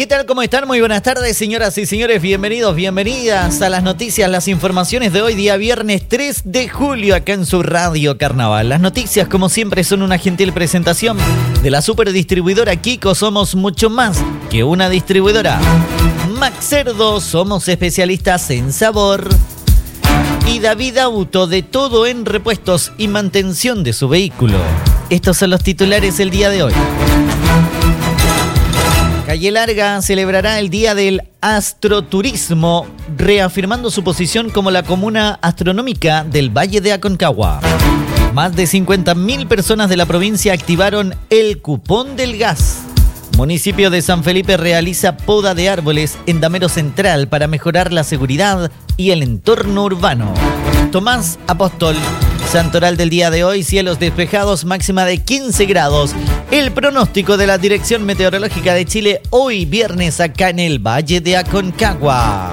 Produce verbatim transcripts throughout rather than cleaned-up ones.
¿Qué tal? ¿Cómo están? Muy buenas tardes, señoras y señores. Bienvenidos, bienvenidas a las noticias, las informaciones de hoy, día viernes tres de julio, acá en su Radio Carnaval. Las noticias, como siempre, son una gentil presentación de la superdistribuidora Kiko. Somos mucho más que una distribuidora. Max Cerdo, somos especialistas en sabor. Y David Auto, de todo en repuestos y mantención de su vehículo. Estos son los titulares el día de hoy. Calle Larga celebrará el Día del Astroturismo, reafirmando su posición como la comuna astronómica del Valle de Aconcagua. Más de cincuenta mil personas de la provincia activaron el cupón del gas. Municipio de San Felipe realiza poda de árboles en Damero Central para mejorar la seguridad y el entorno urbano. Tomás Apóstol, santoral del día de hoy, cielos despejados, máxima de quince grados. El pronóstico de la Dirección Meteorológica de Chile hoy viernes acá en el Valle de Aconcagua.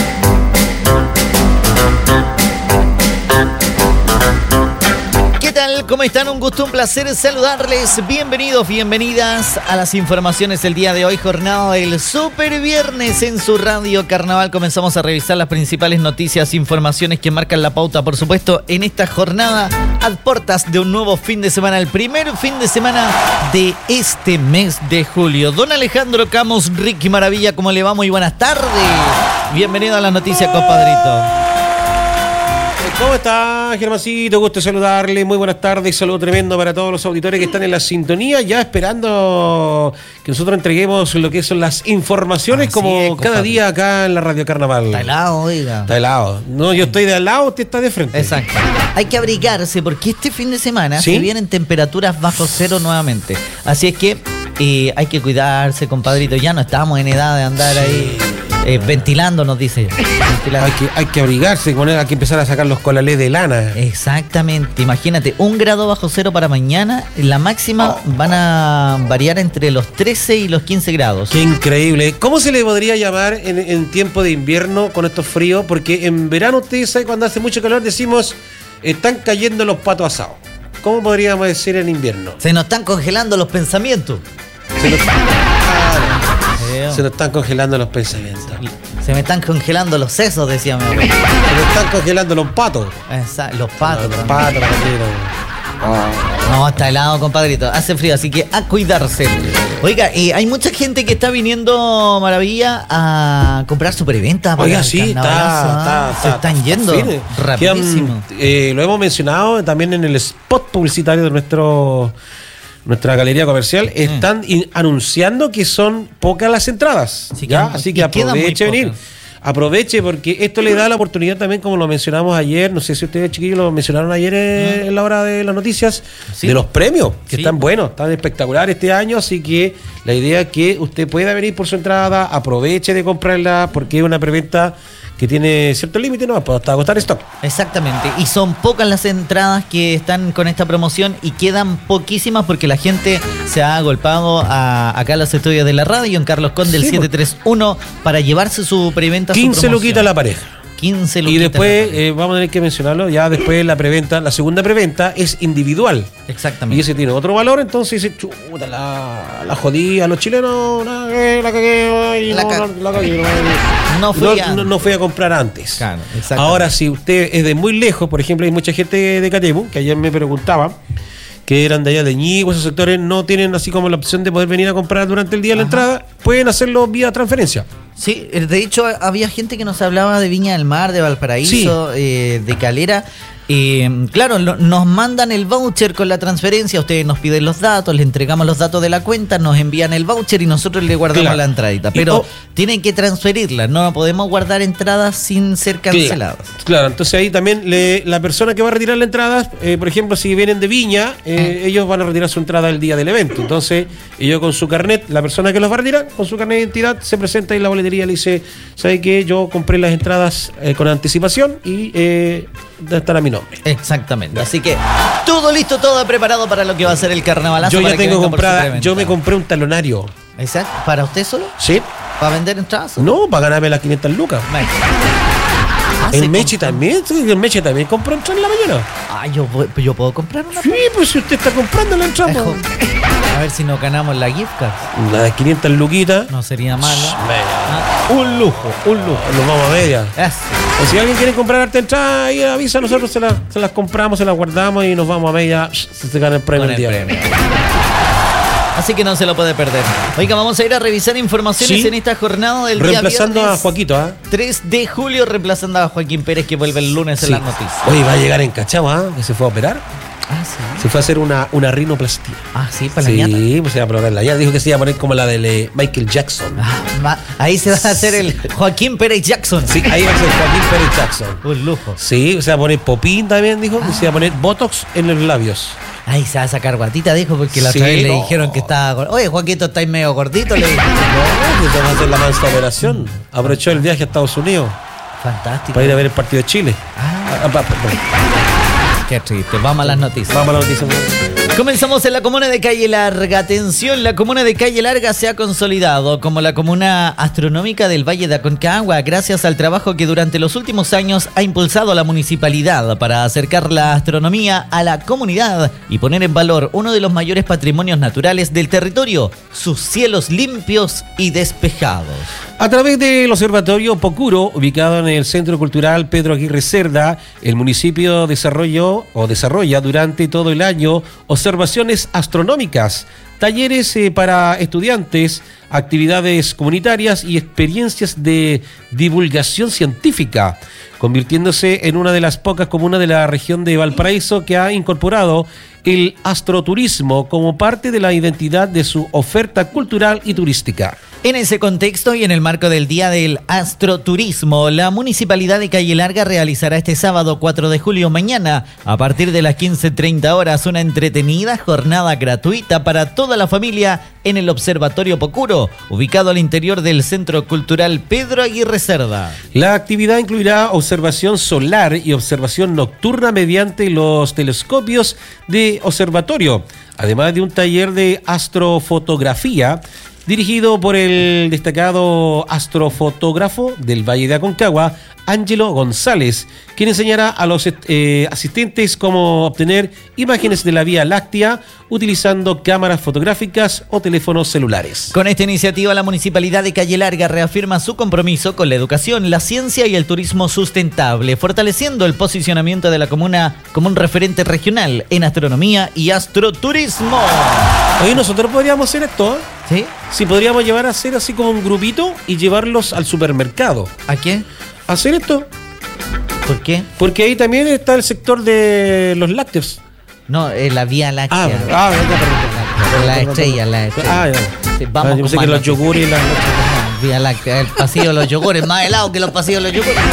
¿Qué tal? ¿Cómo están? Un gusto, un placer saludarles. Bienvenidos, bienvenidas a las informaciones del día de hoy, jornada del Super Viernes en su Radio Carnaval. Comenzamos a revisar las principales noticias, informaciones que marcan la pauta, por supuesto, en esta jornada a puertas de un nuevo fin de semana, el primer fin de semana de este mes de julio. Don Alejandro Camus, Ricky Maravilla, ¿cómo le va? Muy buenas tardes. Bienvenido a la noticia, compadrito. ¿Cómo está, Germancito? Gusto saludarle. Muy buenas tardes. Saludo tremendo para todos los auditores que están en la sintonía, ya esperando que nosotros entreguemos lo que son las informaciones. Así como es, cada día acá en la Radio Carnaval. Está helado, oiga. Está helado. No, yo estoy de al lado, usted está de frente. Exacto. Hay que abrigarse porque este fin de semana ¿Sí? se vienen temperaturas bajo cero nuevamente. Así es que eh, hay que cuidarse, compadrito. Ya no estamos en edad de andar sí. ahí eh, ventilando, nos dice. Ventilando. Hay que, hay que abrigarse, hay que empezar a sacar los colalés de lana. Exactamente. Imagínate, un grado bajo cero para mañana. La máxima oh. van a variar entre los trece y los quince grados. Qué increíble. ¿Cómo se le podría llamar en, en tiempo de invierno con estos fríos? Porque en verano, ustedes saben, cuando hace mucho calor decimos, están cayendo los patos asados. ¿Cómo podríamos decir en invierno? Se nos están congelando los pensamientos. Se nos, se nos están congelando los pensamientos. Se me están congelando los sesos, decía mi abuelo. Se nos están congelando los patos. Exacto, los patos. Los, los patos, No, está helado, compadrito. Hace frío, así que a cuidarse. Oiga, eh, hay mucha gente que está viniendo, Maravilla, a comprar su preventa. Oiga, sí, está, está, Se están está, yendo está rapidísimo. Quedan, eh, lo hemos mencionado también en el spot publicitario de nuestro nuestra galería comercial. Mm. Están in, anunciando que son pocas las entradas. Sí, ¿ya? Que, así que aproveche venir. Pocas. Aproveche porque esto le da la oportunidad también, como lo mencionamos ayer, no sé si ustedes chiquillos lo mencionaron ayer en, en la hora de las noticias, ¿sí? De los premios, que sí. están buenos, están espectaculares este año, así que la idea es que usted pueda venir por su entrada, aproveche de comprarla porque es una preventa que tiene cierto límite, ¿no? Hasta agotar stock. Exactamente, y son pocas las entradas que están con esta promoción y quedan poquísimas porque la gente se ha agolpado a, acá a los estudios de la radio en Carlos Conde, el sí, siete tres uno, para llevarse su preventa. quince lo quita la pareja. quince lo y después eh, vamos a tener que mencionarlo, ya después la preventa, la segunda preventa es individual. Exactamente. Y ese tiene otro valor, entonces dice, chuta, la, la jodí a los chilenos, la, la cagué, la, no, la, la cagué, no, fui no, no, no fui a comprar antes. Claro, ahora, si usted es de muy lejos, por ejemplo, hay mucha gente de Catemu, que ayer me preguntaba, que eran de allá de Ñigo, esos sectores no tienen así como la opción de poder venir a comprar durante el día. Ajá. La entrada, pueden hacerlo vía transferencia. Sí, de hecho había gente que nos hablaba de Viña del Mar, de Valparaíso, sí. eh, de Calera. Eh, claro, lo, nos mandan el voucher con la transferencia, ustedes nos piden los datos, les entregamos los datos de la cuenta, nos envían el voucher y nosotros le guardamos claro. la entradita. Pero oh, tienen que transferirla, no podemos guardar entradas sin ser canceladas. Claro, claro. Entonces ahí también le, la persona que va a retirar la entrada, eh, por ejemplo, si vienen de Viña, eh, mm. ellos van a retirar su entrada el día del evento. Entonces ellos con su carnet, la persona que los va a retirar, con su carnet de identidad, se presenta y la boletería le dice, ¿sabe qué? Yo compré las entradas eh, con anticipación y eh, estará mi nombre. Exactamente. Así que todo listo, todo preparado para lo que va a ser el carnavalazo. Yo ya tengo comprada, yo me compré un talonario. ¿Exacto? ¿Para usted solo? Sí. ¿Para vender entradas? No, para ganarme las quinientas lucas. Ah, el Meche también, sí, el Meche también compró entrada en la mañana. Ah, yo, yo puedo comprar una. Sí, pues si usted está comprando la entrada. ver si nos ganamos la gift card. La de quinientas luquitas. No sería malo. Ah, un lujo, un lujo. Nos vamos a media. Eso. O si alguien quiere comprar arte de entrada, ahí avisa, nosotros se, la, se las compramos, se las guardamos y nos vamos a media. Se, se gana el premio el día. Premio. Así que no se lo puede perder. Oiga, vamos a ir a revisar informaciones ¿Sí? en esta jornada del día viernes. Reemplazando a Joaquito, ¿ah? ¿eh? tres de julio, reemplazando a Joaquín Pérez, que vuelve el lunes sí. en las noticias. Oye, va a llegar en Cachagua, ¿ah? ¿eh? Que se fue a operar. Ah, sí. Se fue a hacer una, una rinoplastia. Ah, sí, para sí, la ñata. Sí, pues se iba a probar la ñata. Dijo que se iba a poner como la de Michael Jackson. Ah, ahí se va a hacer el Joaquín Pérez Jackson. Sí, ahí va a ser Joaquín Pérez Jackson. Un lujo. Sí, se va a poner popín también, dijo. Ah. Que se iba a poner botox en los labios. Ahí se va a sacar guatita, dijo, porque la sí, otra vez no. le dijeron que estaba gordito. Oye, Joaquito, estáis medio gordito, le dije. No, que te va a hacer la mansa operación. Aprovechó el viaje a Estados Unidos. Fantástico. Para ir a ver el partido de Chile. Ah. Ah, ah, Qué triste. Vamos a las noticias. Vamos a las noticias. Comenzamos en la comuna de Calle Larga. Atención, la comuna de Calle Larga se ha consolidado como la comuna astronómica del Valle de Aconcagua gracias al trabajo que durante los últimos años ha impulsado la municipalidad para acercar la astronomía a la comunidad y poner en valor uno de los mayores patrimonios naturales del territorio, sus cielos limpios y despejados. A través del Observatorio Pocuro, ubicado en el Centro Cultural Pedro Aguirre Cerda, el municipio desarrolló o desarrolla durante todo el año observaciones astronómicas, talleres eh, para estudiantes, actividades comunitarias y experiencias de divulgación científica, convirtiéndose en una de las pocas comunas de la región de Valparaíso que ha incorporado el astroturismo como parte de la identidad de su oferta cultural y turística. En ese contexto y en el marco del Día del Astroturismo, la Municipalidad de Calle Larga realizará este sábado cuatro de julio mañana, a partir de las quince treinta horas, una entretenida jornada gratuita para toda la familia en el Observatorio Pocuro, ubicado al interior del Centro Cultural Pedro Aguirre Cerda. La actividad incluirá observación solar y observación nocturna mediante los telescopios de observatorio, además de un taller de astrofotografía dirigido por el destacado astrofotógrafo del Valle de Aconcagua, Ángelo González, quien enseñará a los eh, asistentes cómo obtener imágenes de la Vía Láctea utilizando cámaras fotográficas o teléfonos celulares. Con esta iniciativa, la Municipalidad de Calle Larga reafirma su compromiso con la educación, la ciencia y el turismo sustentable, fortaleciendo el posicionamiento de la comuna como un referente regional en astronomía y astroturismo. Oye, nosotros podríamos hacer esto, ¿eh? ¿Sí? Sí, podríamos llevar a hacer así como un grupito y llevarlos al supermercado. ¿A qué? ¿Hacer esto? ¿Por qué? Porque ahí también está el sector de los lácteos. No, eh, la Vía Láctea. Ah, ah verdad, perdón. La estrella, la estrella. Ah, ya. Sí, vamos ah, yo pensé que los yogures y las... Vía Láctea, el pasillo de los yogures, más helado que los pasillos de los yogures.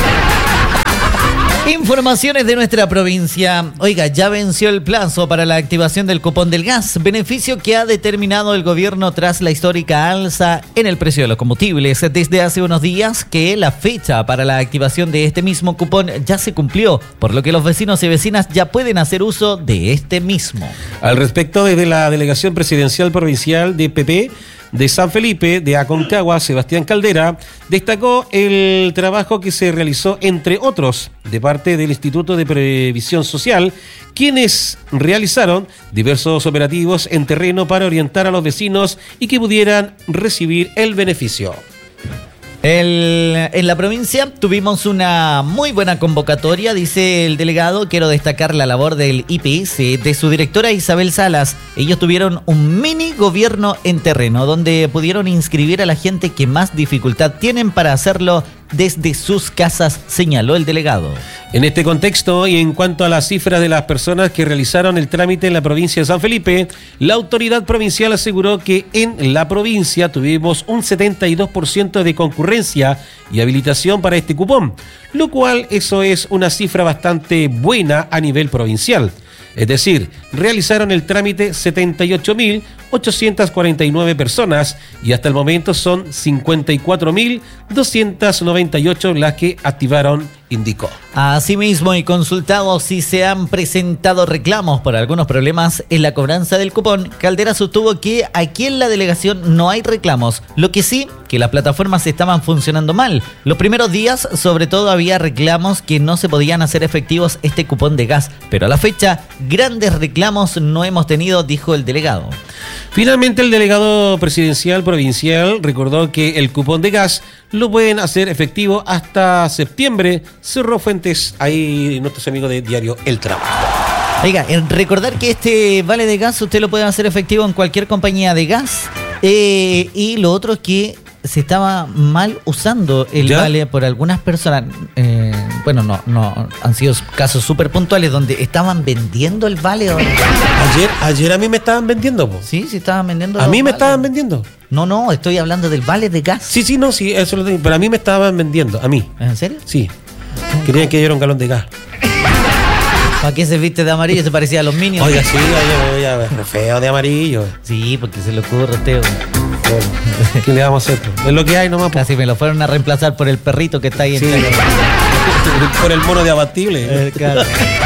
Informaciones de nuestra provincia. Oiga, ya venció el plazo para la activación del cupón del gas, beneficio que ha determinado el gobierno tras la histórica alza en el precio de los combustibles. Desde hace unos días que la fecha para la activación de este mismo cupón ya se cumplió, por lo que los vecinos y vecinas ya pueden hacer uso de este mismo. Al respecto, desde la Delegación Presidencial Provincial de P P de San Felipe de Aconcagua, Sebastián Caldera, destacó el trabajo que se realizó, entre otros, de parte del Instituto de Previsión Social, quienes realizaron diversos operativos en terreno para orientar a los vecinos y que pudieran recibir el beneficio. El, en la provincia tuvimos una muy buena convocatoria, dice el delegado. Quiero destacar la labor del I P S, de su directora Isabel Salas. Ellos tuvieron un mini gobierno en terreno, donde pudieron inscribir a la gente que más dificultad tienen para hacerlo desde sus casas, señaló el delegado. En este contexto y en cuanto a las cifras de las personas que realizaron el trámite en la provincia de San Felipe, la autoridad provincial aseguró que en la provincia tuvimos un setenta y dos por ciento de concurrencia y habilitación para este cupón, lo cual eso es una cifra bastante buena a nivel provincial. Es decir, realizaron el trámite setenta y ocho mil ochocientas cuarenta y nueve personas y hasta el momento son cincuenta y cuatro mil doscientas noventa y ocho las que activaron, indicó. Asimismo, y consultado si se han presentado reclamos por algunos problemas en la cobranza del cupón, Caldera sostuvo que aquí en la delegación no hay reclamos, lo que sí, que las plataformas estaban funcionando mal. Los primeros días, sobre todo, había reclamos que no se podían hacer efectivos este cupón de gas, pero a la fecha, grandes reclamos no hemos tenido, dijo el delegado. Finalmente, el delegado presidencial provincial recordó que el cupón de gas lo pueden hacer efectivo hasta septiembre. Cerró fuentes ahí nuestros amigos de Diario El Trabajo. Oiga, recordar que este vale de gas usted lo puede hacer efectivo en cualquier compañía de gas. Eh, y lo otro es que se estaba mal usando el ¿Ya? vale por algunas personas. Eh, bueno, no, no han sido casos súper puntuales donde estaban vendiendo el vale. Ayer, ayer a mí me estaban vendiendo, po. Sí, sí estaban vendiendo. A mí me vales. estaban vendiendo. No, no, estoy hablando del vale de gas. Sí, sí, no, sí, eso lo tengo. Pero a mí me estaban vendiendo, a mí. ¿En serio? Sí. Querían que yo diera un galón de gas. ¿Para qué se viste de amarillo? Se parecía a los Minions. Oiga, sí, oiga, oiga, feo de amarillo. Sí, porque se le ocurre a usted. Bueno, ¿qué le vamos a hacer? Es lo que hay nomás. Casi me lo fueron a reemplazar por el perrito que está ahí. Sí, en por el mono de abatible. Eh, claro.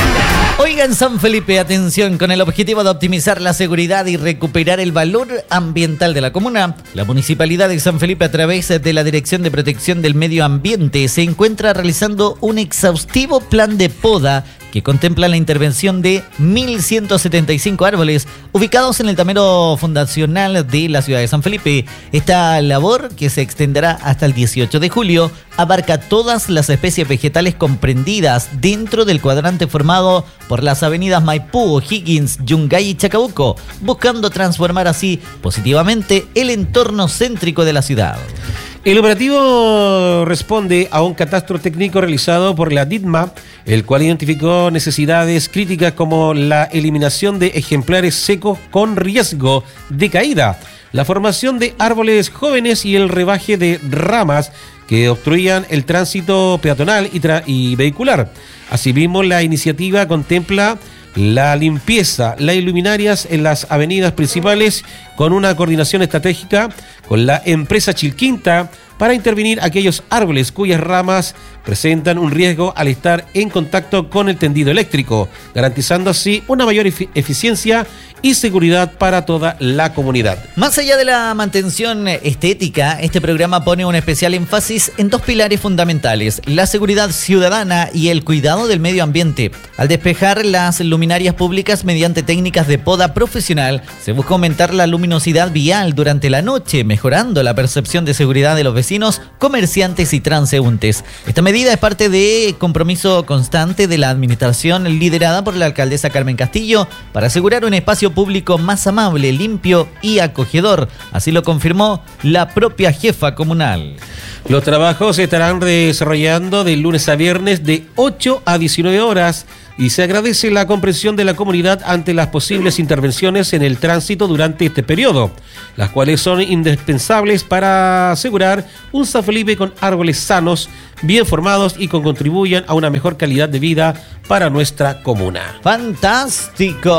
Oigan, San Felipe, atención, con el objetivo de optimizar la seguridad y recuperar el valor ambiental de la comuna, la Municipalidad de San Felipe, a través de la Dirección de Protección del Medio Ambiente, se encuentra realizando un exhaustivo plan de poda que contempla la intervención de mil ciento setenta y cinco árboles ubicados en el tamero fundacional de la ciudad de San Felipe. Esta labor, que se extenderá hasta el dieciocho de julio, abarca todas las especies vegetales comprendidas dentro del cuadrante formado por las avenidas Maipú, O'Higgins, Yungay y Chacabuco, buscando transformar así positivamente el entorno céntrico de la ciudad. El operativo responde a un catastro técnico realizado por la DITMA, el cual identificó necesidades críticas como la eliminación de ejemplares secos con riesgo de caída, la formación de árboles jóvenes y el rebaje de ramas que obstruían el tránsito peatonal y, tra- y vehicular. Asimismo, la iniciativa contempla la limpieza, las luminarias en las avenidas principales con una coordinación estratégica con la empresa Chilquinta para intervenir aquellos árboles cuyas ramas presentan un riesgo al estar en contacto con el tendido eléctrico, garantizando así una mayor efi- eficiencia y seguridad para toda la comunidad. Más allá de la mantención estética, este programa pone un especial énfasis en dos pilares fundamentales: la seguridad ciudadana y el cuidado del medio ambiente. Al despejar las luminarias públicas mediante técnicas de poda profesional, se busca aumentar la luminosidad vial durante la noche, mejorando la percepción de seguridad de los vecinos, comerciantes y transeúntes. Esta medida es parte de compromiso constante de la administración liderada por la alcaldesa Carmen Castillo para asegurar un espacio público más amable, limpio y acogedor. Así lo confirmó la propia jefa comunal. Los trabajos se estarán desarrollando de lunes a viernes de ocho a diecinueve horas y se agradece la comprensión de la comunidad ante las posibles intervenciones en el tránsito durante este periodo, las cuales son indispensables para asegurar un San Felipe con árboles sanos, bien formados y que contribuyan a una mejor calidad de vida para nuestra comuna. ¡Fantástico!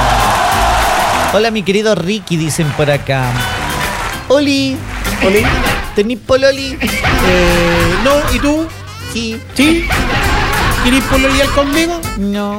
Hola, mi querido Ricky, dicen por acá. Oli. Oli. ¿Tenís pololi? Eh, no, ¿y tú? Sí. ¿Sí? ¿Querés pololear conmigo? No.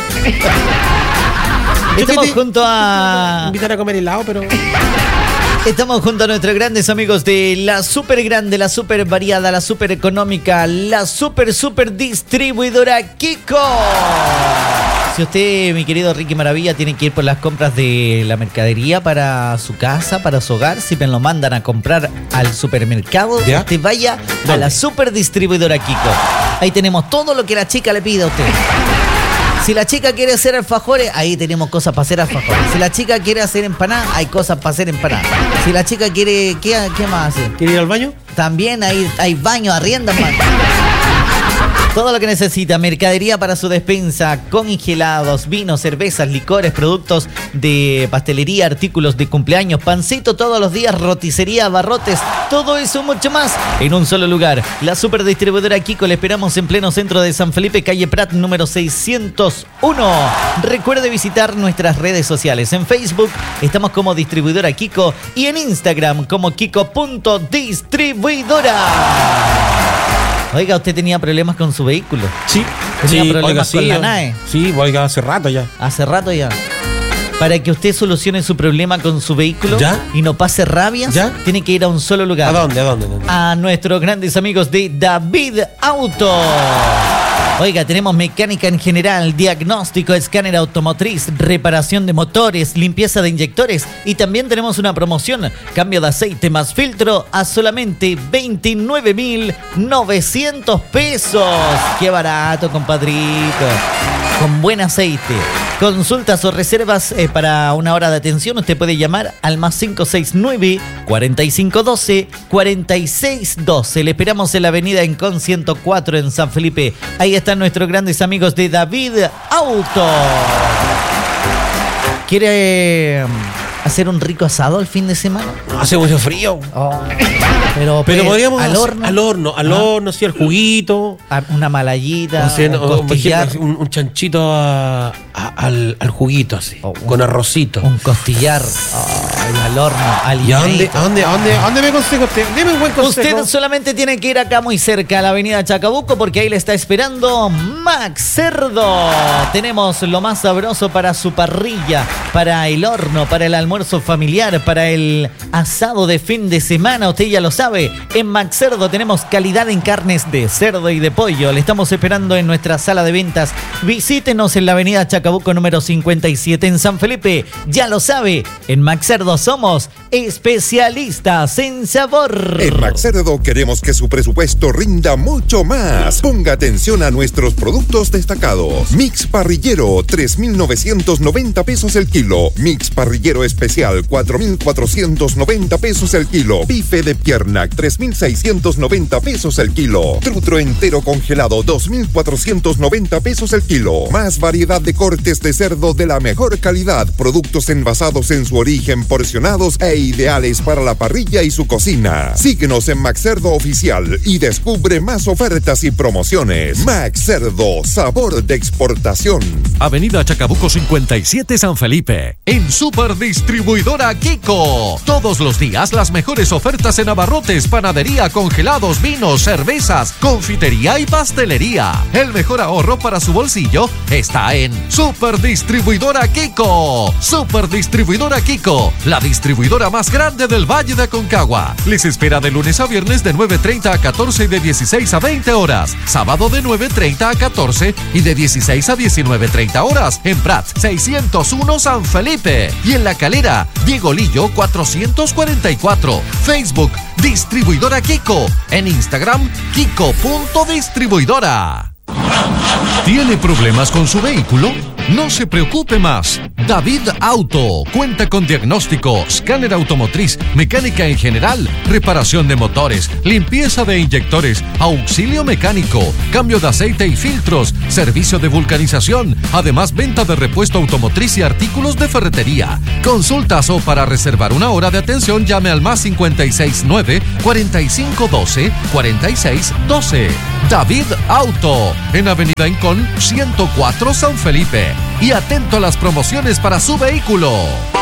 Estamos te... junto a... invitar a comer helado, pero... Estamos junto a nuestros grandes amigos de la super grande, la super variada, la super económica, la super super distribuidora Kiko. Si usted, mi querido Ricky Maravilla, tiene que ir por las compras de la mercadería para su casa, para su hogar, si me lo mandan a comprar al supermercado, ¿ya? Usted vaya ¿Dónde? A la super distribuidora Kiko. Ahí tenemos todo lo que la chica le pide a usted. Si la chica quiere hacer alfajores, ahí tenemos cosas para hacer alfajores. Si la chica quiere hacer empanadas, hay cosas para hacer empanadas. Si la chica quiere... ¿Qué, qué más hace? ¿Quiere ir al baño? También hay, hay baño, arriendan, man. Todo lo que necesita, mercadería para su despensa, congelados, vinos, cervezas, licores, productos de pastelería, artículos de cumpleaños, pancito todos los días, roticería, abarrotes, todo eso y mucho más en un solo lugar. La superdistribuidora Kiko, le esperamos en pleno centro de San Felipe, calle Prat, número seiscientos uno. Recuerde visitar nuestras redes sociales. En Facebook estamos como Distribuidora Kiko y en Instagram como kiko punto distribuidora. Oiga, ¿usted tenía problemas con su vehículo? Sí. ¿Tenía sí, problemas oiga, con sí, la N A E? Sí, oiga, hace rato ya. Hace rato ya. Para que usted solucione su problema con su vehículo ¿Ya? y no pase rabias, ¿ya? Tiene que ir a un solo lugar. ¿A dónde? ¿A dónde? ¿A dónde? A nuestros grandes amigos de David Auto. Oiga, tenemos mecánica en general, diagnóstico, escáner automotriz, reparación de motores, limpieza de inyectores y también tenemos una promoción, cambio de aceite más filtro a solamente veintinueve mil novecientos pesos. ¡Qué barato, compadrito! Con buen aceite. Consultas o reservas eh, para una hora de atención, usted puede llamar al más cinco seis nueve, cuarenta y cinco doce, cuarenta y seis doce. Le esperamos en la avenida Encon ciento cuatro en San Felipe. Ahí están nuestros grandes amigos de David Auto. ¿Quiere hacer un rico asado el fin de semana? Hace mucho frío. Oh. Pero, pero podríamos al horno, al horno, al ah. horno, sí, al juguito, una malayita, o sea, un, ejemplo, un, un chanchito a, a, al, al juguito así, oh, con arrocito, un costillar oh, al horno, al ¿Y a dónde, a dónde, a dónde, a dónde me consejo usted? Dime un buen consejo. Usted solamente tiene que ir acá muy cerca a la avenida Chacabuco porque ahí le está esperando Max Cerdo. Tenemos lo más sabroso para su parrilla, para el horno, para el almuerzo familiar, para el asado de fin de semana. Usted ya lo sabe, en Max Cerdo tenemos calidad en carnes de cerdo y de pollo. Le estamos esperando en nuestra sala de ventas. Visítenos en la avenida Chacabuco número cincuenta y siete en San Felipe. Ya lo sabe, en Max Cerdo somos especialistas en sabor. En Max Cerdo queremos que su presupuesto rinda mucho más. Ponga atención a nuestros productos destacados. Mix parrillero, tres mil novecientos noventa pesos el kilo. Mix parrillero especial, cuatro mil cuatrocientos noventa pesos el kilo. Bife de pierna, tres mil seiscientos noventa pesos el kilo. Trutro entero congelado, dos mil cuatrocientos noventa pesos el kilo. Más variedad de cortes de cerdo de la mejor calidad. Productos envasados en su origen, porcionados e ideales para la parrilla y su cocina. Síguenos en Max Cerdo Oficial y descubre más ofertas y promociones. Max Cerdo, sabor de exportación. Avenida Chacabuco cincuenta y siete San Felipe. En Super Distribuidora Kiko. Todos los días las mejores ofertas en abarrotes, panadería, congelados, vinos, cervezas, confitería y pastelería. El mejor ahorro para su bolsillo está en Super Distribuidora Kiko. Super Distribuidora Kiko, la distribuidora más grande del Valle de Aconcagua. Les espera de lunes a viernes de nueve treinta a catorce y de dieciséis a veinte horas. Sábado de nueve treinta a catorce y de dieciséis a diecinueve treinta horas. En Prats seiscientos uno San Felipe. Y en La Calera, Diego Lillo cuatrocientos cuarenta y cuatro. Facebook Distribuidora Kiko. En Instagram, Kiko.distribuidora. ¿Tiene problemas con su vehículo? No se preocupe más. David Auto cuenta con diagnóstico, escáner automotriz, mecánica en general, reparación de motores, limpieza de inyectores, auxilio mecánico, cambio de aceite y filtros, servicio de vulcanización, además venta de repuesto automotriz y artículos de ferretería. Consultas o para reservar una hora de atención llame al más cincuenta y seis nueve, cuarenta y cinco doce, cuarenta y seis doce. David Auto, en Avenida Encon ciento cuatro San Felipe. Y atento a las promociones para su vehículo.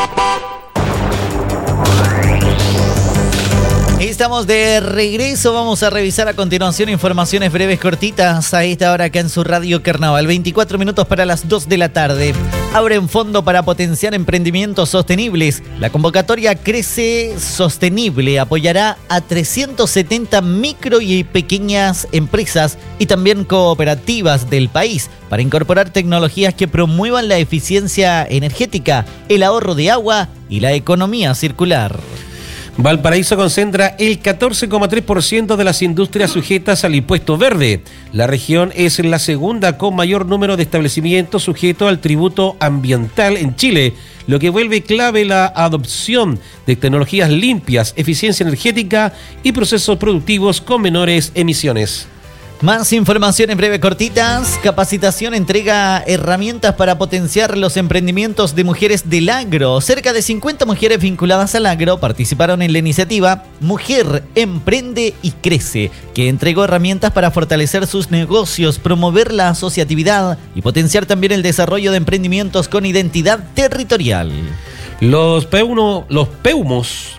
Estamos de regreso, vamos a revisar a continuación informaciones breves cortitas a esta hora acá en su Radio Carnaval. veinticuatro minutos para las dos de la tarde. Abren fondo para potenciar emprendimientos sostenibles. La convocatoria Crece Sostenible apoyará a trescientas setenta micro y pequeñas empresas y también cooperativas del país para incorporar tecnologías que promuevan la eficiencia energética, el ahorro de agua y la economía circular. Valparaíso concentra el catorce coma tres por ciento de las industrias sujetas al impuesto verde. La región es la segunda con mayor número de establecimientos sujetos al tributo ambiental en Chile, lo que vuelve clave la adopción de tecnologías limpias, eficiencia energética y procesos productivos con menores emisiones. Más información en breve cortitas. Capacitación entrega herramientas para potenciar los emprendimientos de mujeres del agro. Cerca de cincuenta mujeres vinculadas al agro participaron en la iniciativa Mujer Emprende y Crece, que entregó herramientas para fortalecer sus negocios, promover la asociatividad y potenciar también el desarrollo de emprendimientos con identidad territorial. Los, peuno, los peumos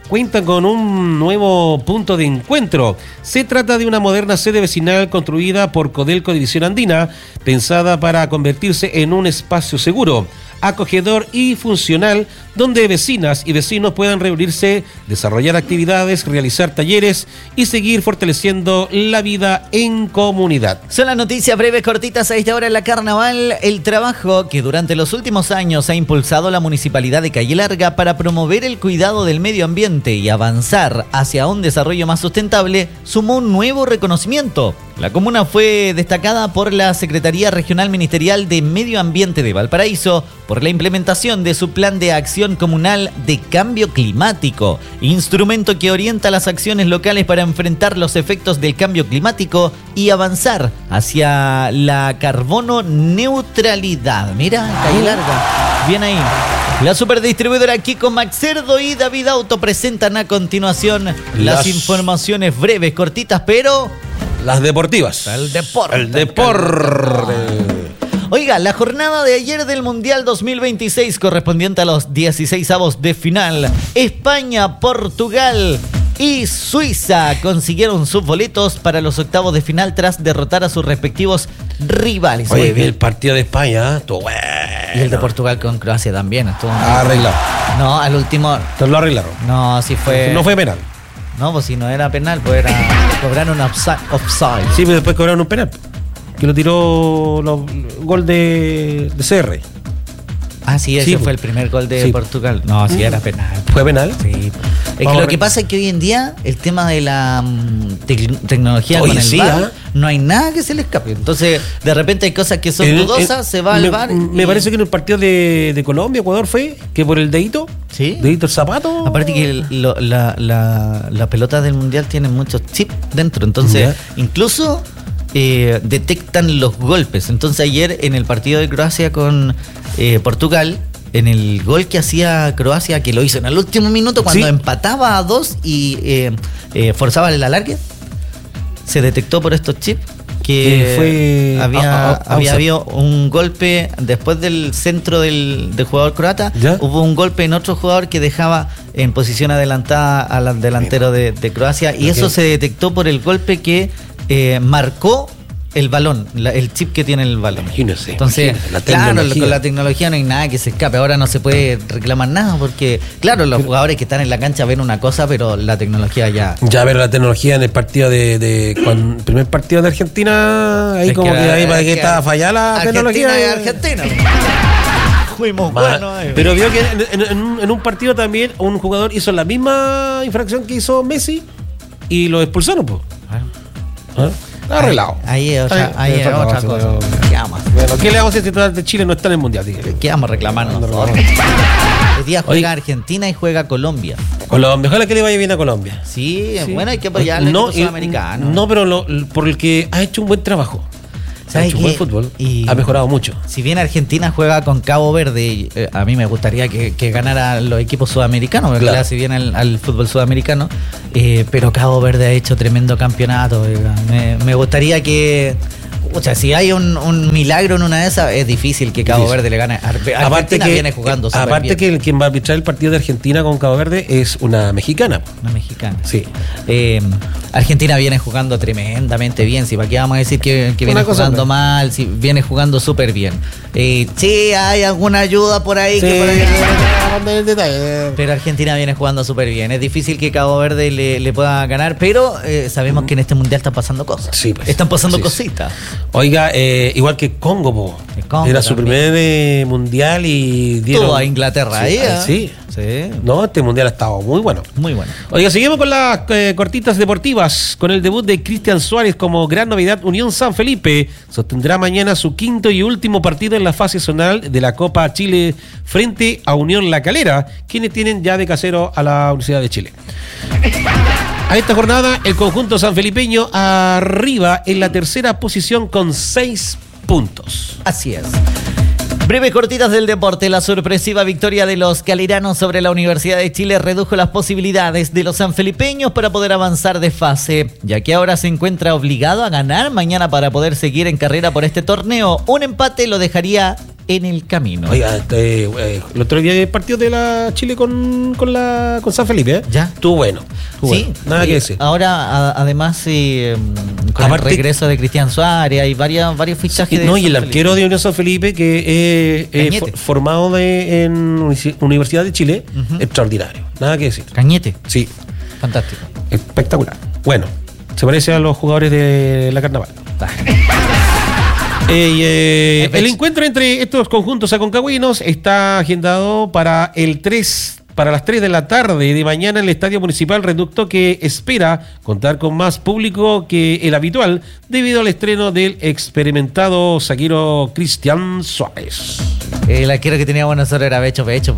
cuenta con un nuevo punto de encuentro. Se trata de una moderna sede vecinal construida por Codelco División Andina, pensada para convertirse en un espacio seguro, acogedor y funcional, donde vecinas y vecinos puedan reunirse, desarrollar actividades, realizar talleres y seguir fortaleciendo la vida en comunidad. Son las noticias breves, cortitas a esta hora en la Carnaval. El trabajo que durante los últimos años ha impulsado la Municipalidad de Calle Larga para promover el cuidado del medio ambiente y avanzar hacia un desarrollo más sustentable sumó un nuevo reconocimiento. La comuna fue destacada por la Secretaría Regional Ministerial de Medio Ambiente de Valparaíso por la implementación de su Plan de Acción Comunal de Cambio Climático, instrumento que orienta las acciones locales para enfrentar los efectos del cambio climático y avanzar hacia la carbono neutralidad. Mira, Calle Larga, bien ahí. La superdistribuidora Kiko, Max Cerdo y David Auto presentan a continuación las, las informaciones breves, cortitas, pero... las deportivas. El deporte. El deporte. Oiga, la jornada de ayer del Mundial dos mil veintiséis correspondiente a los dieciseisavos de final. España, Portugal y Suiza consiguieron sus boletos para los octavos de final tras derrotar a sus respectivos rivales. Oye, vi el partido de España, estuvo bueno. Y el de Portugal con Croacia también estuvo arreglado. No, al último. Entonces lo arreglaron. No, sí fue. No fue penal. No, pues si no era penal, pues era. Cobraron un offside. Sí, pero después cobraron un penal. Que lo tiró lo, gol de, de C R. Ah, sí, ese sí, fue el primer gol de sí. Portugal. No, sí, era penal. ¿Fue penal? Sí. Es que lo que pasa es que hoy en día el tema de la te tecnología Oye, con el sí, V A R, ¿eh? No hay nada que se le escape. Entonces, de repente hay cosas que son el, dudosas, el, se va al me, V A R. Me y... parece que en el partido de, de Colombia, Ecuador fue, que por el dedito, ¿sí? Dedito el zapato. Aparte que el, lo, la, la, la pelota del Mundial tiene muchos chips dentro. Entonces, ¿ya? Incluso... Eh, detectan los golpes. Entonces ayer en el partido de Croacia con eh, Portugal, en el gol que hacía Croacia, que lo hizo en el último minuto cuando ¿sí? empataba a dos y eh, eh, forzaba el alargue, se detectó por estos chips que fue había, a, a, a, había habido un golpe después del centro del, del jugador croata. ¿Ya? Hubo un golpe en otro jugador que dejaba en posición adelantada al delantero de, de Croacia y eso se detectó por el golpe que Eh, marcó el balón, la, el chip que tiene el balón. Imagínese. Entonces, la claro, con la tecnología no hay nada que se escape. Ahora no se puede reclamar nada porque, claro, los jugadores que están en la cancha ven una cosa, pero la tecnología ya... Ya, pero la tecnología en el partido de... de cuando, el primer partido de Argentina, ahí es como que, que ahí para que, que estaba fallada la Argentina tecnología. Y Argentina. Fuimos buenos. Pero vio que en, en, en, en un partido también un jugador hizo la misma infracción que hizo Messi y lo expulsaron, pues. ¿Ah? Arreglado. Ahí es otra, ahí ahí es otra, otra cosa. ¿Qué, bueno, ¿qué le vamos a decir si de Chile no está en el Mundial? Dígale. ¿Qué vamos a reclamar nosotros? El día juega Oye, Argentina y juega Colombia. Colombia, ojalá que le vaya bien a Colombia. Sí, sí. Bueno, hay que apoyar al no, equipo sudamericano. No, pero lo, por el que ha hecho un buen trabajo. Ha hecho buen fútbol, y ha mejorado mucho. Si bien Argentina juega con Cabo Verde, eh, a mí me gustaría que, que ganara los equipos sudamericanos, porque claro. Si bien al, al fútbol sudamericano, eh, pero Cabo Verde ha hecho tremendo campeonato. Eh, me, me gustaría que, o sea, si hay un, un milagro en una de esas, es difícil que Cabo difícil. Verde le gane. Argentina aparte que, viene jugando súper Aparte bien. Que el, quien va a arbitrar el partido de Argentina con Cabo Verde es una mexicana. Una mexicana. Sí. Eh, Argentina viene jugando tremendamente bien. Si para qué vamos a decir que, que viene jugando mal, si viene jugando súper bien. Eh, sí, hay alguna ayuda por ahí. Sí, que por ahí... Pero Argentina viene jugando súper bien. Es difícil que Cabo Verde le, le pueda ganar, pero eh, sabemos que en este mundial están pasando cosas. Sí, pues, están pasando sí, cositas. Oiga, eh, igual que Congo, po. Congo era también. Su primer eh, mundial y dieron... Todo a Inglaterra sí, ahí, ¿eh? Sí. Sí. No, este mundial ha estado muy bueno. Muy bueno. Oiga, seguimos con las eh, cortitas deportivas. Con el debut de Cristian Suárez como gran novedad, Unión San Felipe sostendrá mañana su quinto y último partido en la fase zonal de la Copa Chile frente a Unión La Calera, quienes tienen ya de casero a la Universidad de Chile. A esta jornada, el conjunto sanfelipeño arriba en la tercera posición con seis puntos. Así es. Breves cortitas del deporte. La sorpresiva victoria de los caleranos sobre la Universidad de Chile redujo las posibilidades de los sanfelipeños para poder avanzar de fase, ya que ahora se encuentra obligado a ganar mañana para poder seguir en carrera por este torneo. Un empate lo dejaría en el camino. Oiga, este, eh, el otro día el partido de la Chile con, con la con San Felipe, ¿eh? Ya. Estuvo bueno. Estuvo Sí, bueno. Nada eh, que decir. Ahora, a, además, eh, con Aparte, el regreso de Cristian Suárez, hay varias, varios fichajes. Sí, de no, y el San arquero Felipe. de Unión San Felipe, que eh, es Cañete. for- formado de, en Unici- Universidad de Chile, Ujú. extraordinario. Nada que decir. Cañete, Sí, fantástico. espectacular. Bueno, se parece a los jugadores de la Carnaval. Eh, y, eh, el encuentro entre estos conjuntos aconcagüinos está agendado para el tres, para las tres de la tarde de mañana en el Estadio Municipal Reducto, que espera contar con más público que el habitual debido al estreno del experimentado zaguero Cristian Suárez. El arquero que tenía buena suerte era Becho Becho.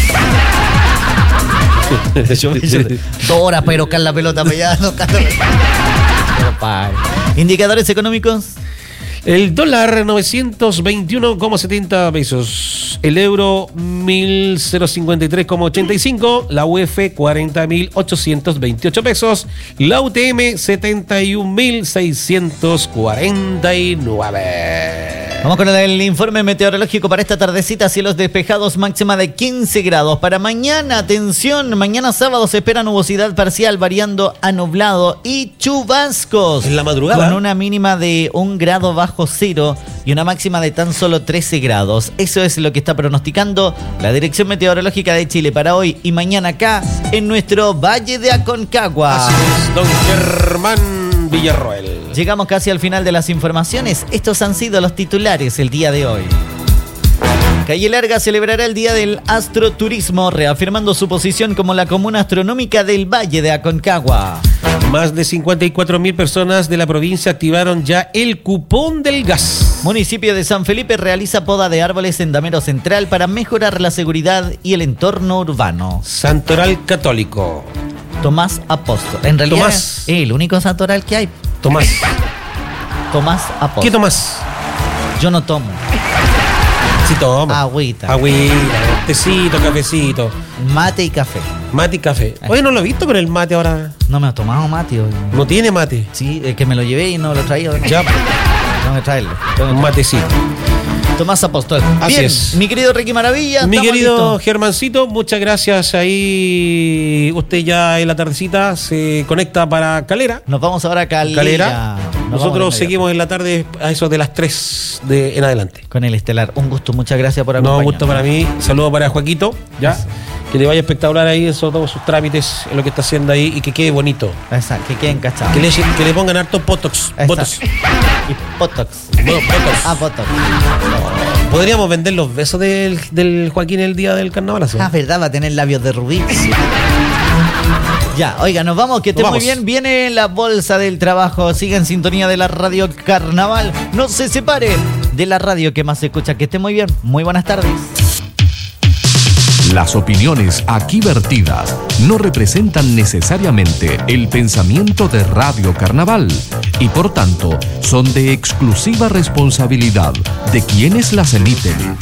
Dos horas para ir a buscar la pelota para allá. No, Pero, padre. Indicadores económicos. El dólar novecientos veintiuno coma setenta pesos, el euro mil cincuenta y tres coma ochenta y cinco, la U F cuarenta mil ochocientos veintiocho pesos, la U T M setenta y un mil seiscientos cuarenta y nueve. Vamos con el informe meteorológico para esta tardecita. Cielos despejados, máxima de quince grados. Para mañana, atención, mañana sábado se espera nubosidad parcial variando a nublado y chubascos. En la madrugada. Con una mínima de un grado bajo cero y una máxima de tan solo trece grados. Eso es lo que está pronosticando la Dirección Meteorológica de Chile para hoy y mañana acá en nuestro Valle de Aconcagua. Así es, don Germán Villarroel. Llegamos casi al final de las informaciones. Estos han sido los titulares el día de hoy. Calle Larga celebrará el Día del Astroturismo, reafirmando su posición como la comuna astronómica del Valle de Aconcagua. Más de cincuenta y cuatro mil personas de la provincia activaron ya el cupón del gas. Municipio de San Felipe realiza poda de árboles en Damero Central para mejorar la seguridad y el entorno urbano. Santoral Católico. Tomás Apóstol. En realidad Tomás. es el único santoral que hay. Tomás. Tomás Apóstol. ¿Qué tomás? Yo no tomo. Sí, toma. Agüita. Agüita, tecito, cafecito. Mate y café. Mate y café. Oye, ¿no lo he visto con el mate ahora? No me he tomado mate hoy. No tiene mate. Sí, es que me lo llevé y no lo he traído. Ya, pues, Tengo que traerlo. Tengo que un matecito. Tomás Apóstol. Así Bien, es. mi querido Ricky Maravilla. Mi estamos querido listos. Germancito, muchas gracias. Ahí usted ya en la tardecita se conecta para Calera. Nos vamos ahora a Calera. Calera. Nos Nosotros vamos de seguimos en la tarde a eso de las tres de en adelante. con el Estelar. Un gusto, muchas gracias por No, acompañarnos. gusto para mí. Saludo para Joaquito, ya. Que le vaya espectacular ahí en so- todos sus trámites, en lo que está haciendo ahí y que quede bonito. Exacto, que queden cachados. Que le, que le pongan harto botox. Exacto. Botox. Y Botox. Bueno, botox. Ah, Botox. Podríamos vender los besos del, del Joaquín el día del carnaval. ¿Sí? Ah, verdad, va a tener labios de rubí. Ya, oiga, nos vamos, que esté Nos muy vamos. bien. Viene la bolsa del trabajo. Siga en sintonía de la radio Carnaval. No se separe de la radio que más se escucha. Que esté muy bien. Muy buenas tardes. Las opiniones aquí vertidas no representan necesariamente el pensamiento de Radio Carnaval y por tanto son de exclusiva responsabilidad de quienes las emiten.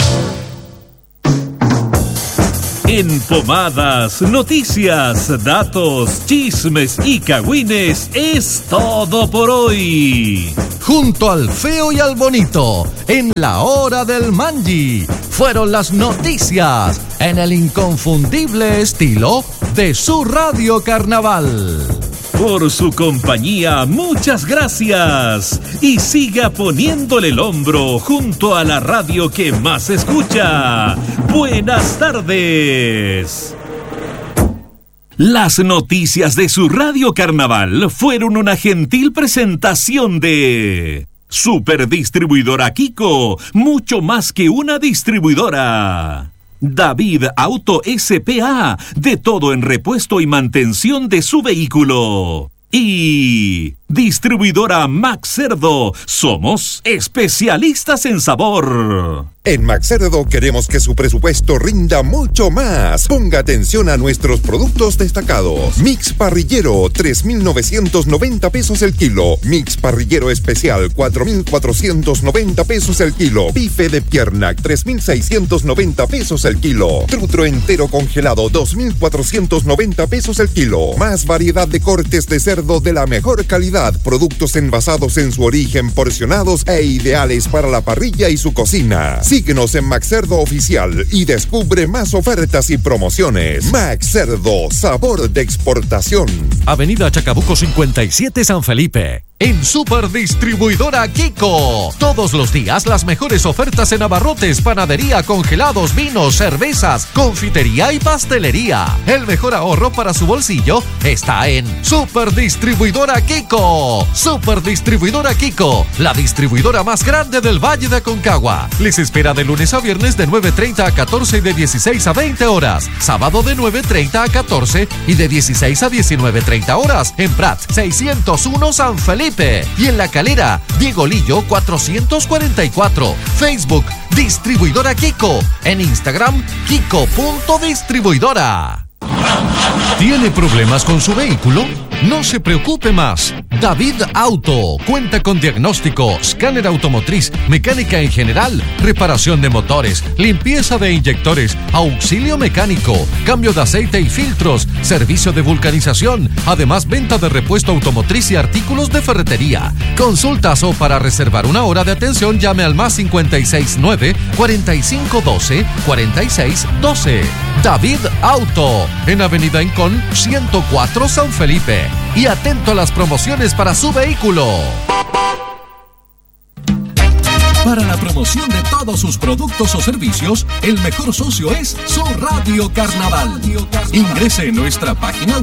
En Pomadas, noticias, datos, chismes y cagüines es todo por hoy. Junto al feo y al bonito, en la hora del Manji, fueron las noticias en el inconfundible estilo de su Radio Carnaval. Por su compañía, muchas gracias. Y siga poniéndole el hombro junto a la radio que más escucha. Buenas tardes. Las noticias de su Radio Carnaval fueron una gentil presentación de Superdistribuidora Kiko, mucho más que una distribuidora. David Auto S P A, de todo en repuesto y mantención de su vehículo. Y Distribuidora Max Cerdo, somos especialistas en sabor. En Maxcerdo queremos que su presupuesto rinda mucho más. Ponga atención a nuestros productos destacados. Mix parrillero, tres mil novecientos noventa pesos el kilo. Mix parrillero especial, cuatro mil cuatrocientos noventa pesos el kilo. Bife de pierna, tres mil seiscientos noventa pesos el kilo. Trutro entero congelado, dos mil cuatrocientos noventa pesos el kilo. Más variedad de cortes de cerdo de la mejor calidad. calidad, productos envasados en su origen, porcionados e ideales para la parrilla y su cocina. Síguenos en Max Cerdo Oficial y descubre más ofertas y promociones. Max Cerdo, sabor de exportación. Avenida Chacabuco cincuenta y siete, San Felipe. En Superdistribuidora Kiko. Todos los días las mejores ofertas en abarrotes, panadería, congelados, vinos, cervezas, confitería y pastelería. El mejor ahorro para su bolsillo está en Superdistribuidora Kiko. Superdistribuidora Kiko, la distribuidora más grande del Valle de Aconcagua. Les espera de lunes a viernes de nueve treinta a catorce y de dieciséis a veinte horas. Sábado de nueve treinta a catorce y de dieciséis a diecinueve treinta horas. En Prat seiscientos uno, San Felipe. Y en La Calera, Diego Lillo cuatrocientos cuarenta y cuatro. Facebook, Distribuidora Kiko. En Instagram, Kiko.distribuidora. ¿Tiene problemas con su vehículo? No se preocupe más. David Auto cuenta con diagnóstico, escáner automotriz, mecánica en general, reparación de motores, limpieza de inyectores, auxilio mecánico, cambio de aceite y filtros, servicio de vulcanización, además venta de repuesto automotriz y artículos de ferretería. Consultas o para reservar una hora de atención llame al más cincuenta y seis nueve, cuarenta y cinco doce, cuarenta y seis doce. David Auto, en Avenida Incón ciento cuatro, San Felipe. Y atento a las promociones para su vehículo. Para la promoción de todos sus productos o servicios, el mejor socio es su Radio Carnaval. Ingrese en nuestra página web